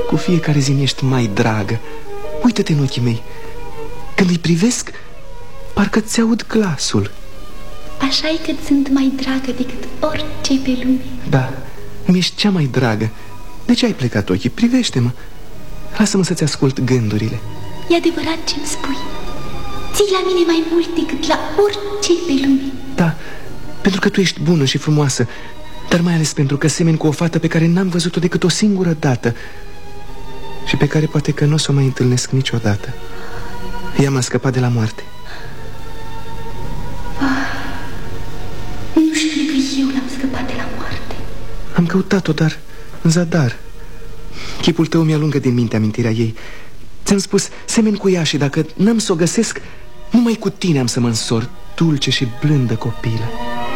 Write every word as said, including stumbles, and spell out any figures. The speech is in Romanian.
Cu fiecare zi mi-ești mai dragă. Uită-te în ochii mei. Când îi privesc, parcă ți aud glasul. Așa e că sunt mai dragă decât orice pe lume. Da, mi-ești cea mai dragă. De ce ai plecat ochii? Privește-mă. Lasă-mă să-ți ascult gândurile. E adevărat ce-mi spui. Ții la mine mai mult decât la orice pe lume. Da, pentru că tu ești bună și frumoasă, dar mai ales pentru că semeni cu o fată pe care n-am văzut-o decât o singură dată și pe care poate că nu o să o mai întâlnesc niciodată. Ea m-a scăpat de la moarte. Ah, nu știu că eu l-am scăpat de la moarte. Am căutat-o, dar în zadar. Chipul tău mi-alungă din minte amintirea ei. Ți-am spus, semeni cu ea și dacă n-am să o găsesc, numai cu tine am să mă însor, dulce și blândă copilă.